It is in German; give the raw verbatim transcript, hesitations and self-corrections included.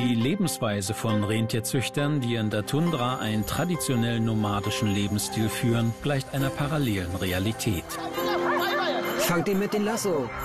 Die Lebensweise von Rentierzüchtern, die in der Tundra einen traditionell nomadischen Lebensstil führen, gleicht einer parallelen Realität. Fangt ihn mit dem Lasso.